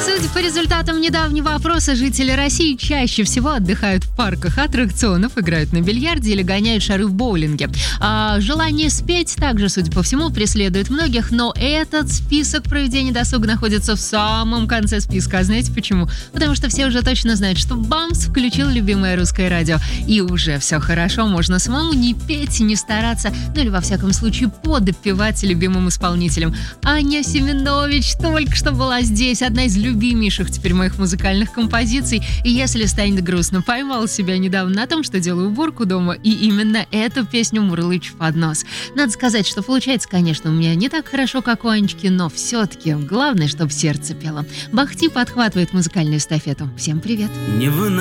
Судя по результатам недавнего опроса, жители России чаще всего отдыхают в парках аттракционов, играют на бильярде или гоняют шары в боулинге. А желание спеть также, судя по всему, преследует многих, но этот список проведения досуга находится в самом конце списка. А знаете почему? Потому что все уже точно знают, что Бамс включил любимое русское радио. И уже все хорошо, можно самому не петь, не стараться, ну или во всяком случае подпевать любимым исполнителям. Аня Семенович только что была здесь, одна из любимейших теперь моих музыкальных композиций. И если станет грустно, поймала себя недавно на том, что делаю уборку дома, и именно эту песню мурлычу под нос. Надо сказать, что получается, конечно, у меня не так хорошо, как у Анечки, но все-таки главное, чтобы сердце пело. Бах Ти подхватывает музыкальную эстафету. Всем привет!